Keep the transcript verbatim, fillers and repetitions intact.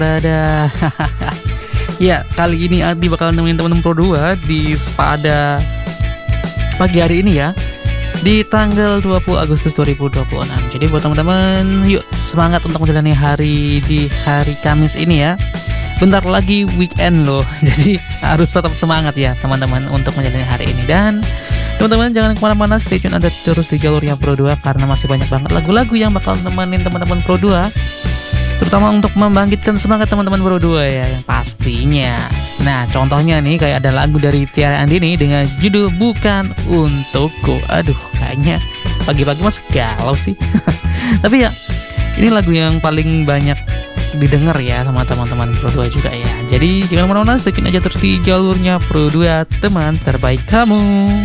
Dadah. Ya, kali ini Adi bakal nemenin teman-teman Pro dua di pada pagi hari ini ya. Di tanggal dua puluh Agustus dua ribu dua puluh enam. Jadi buat teman-teman, yuk semangat untuk menjalani hari di hari Kamis ini ya. Bentar lagi weekend loh. Jadi harus tetap semangat ya teman-teman untuk menjalani hari ini. Dan teman-teman jangan kemana-mana, stay tune ada terus di jalurnya Pro dua karena masih banyak banget lagu-lagu yang bakal nemenin teman-teman Pro dua, terutama untuk membangkitkan semangat teman-teman Pro dua ya yang pastinya. Nah contohnya nih kayak ada lagu dari Tiara Andini dengan judul Bukan Untukku. Aduh kayaknya pagi-pagi mas galau sih. Tapi ya ini lagu yang paling banyak didengar ya sama teman-teman Pro dua juga ya. Jadi jangan kemana-mana, stay tune aja terus di jalurnya Pro dua, teman terbaik kamu.